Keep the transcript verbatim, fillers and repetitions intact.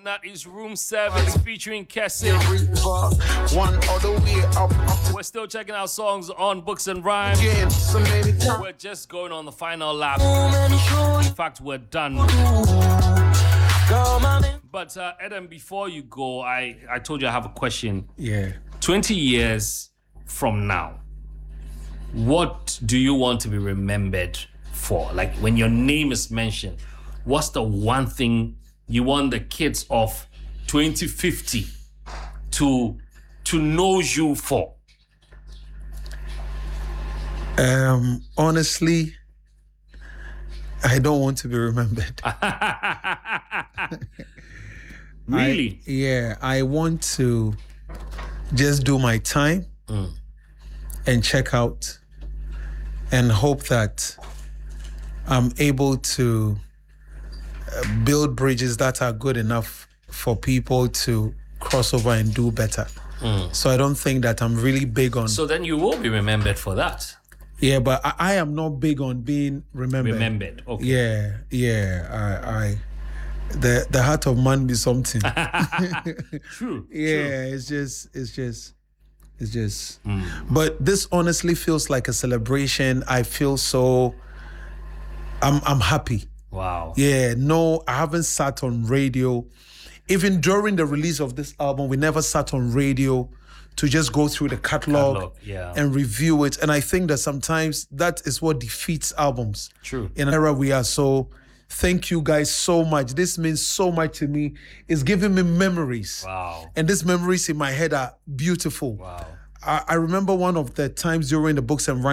And that is Room Service featuring Kessie. One other way up, up We're still checking out songs on Books and Rhymes. again. So many times. We're just going on the final lap. In fact, we're done. But uh, Adam, before you go, I, I told you I have a question. Yeah. twenty years from now, what do you want to be remembered for? Like when your name is mentioned, what's the one thing you want the kids of twenty fifty to, to know you for? Um, honestly, I don't want to be remembered. Really? I, yeah, I want to just do my time Mm. and check out and hope that I'm able to uh, build bridges that are good enough for people to cross over and do better. Mm. So I don't think that I'm really big on... So then you will be remembered for that. Yeah, but I, I am not big on being remembered. Remembered. Okay. Yeah, yeah. I, I, the the heart of man be something. True. Yeah, it's just, it's just, it's just. Mm. But this honestly feels like a celebration. I feel so. I'm I'm happy. Wow. Yeah. No, I haven't sat on radio. Even during the release of this album, we never sat on radio to just go through the catalog, Catalog, yeah. and review it. And I think that sometimes that is what defeats albums. True. In an era we are. So thank you guys so much. This means so much to me. It's giving me memories. Wow. And these memories in my head are beautiful. Wow. I, I remember one of the times during the Books and Rhymes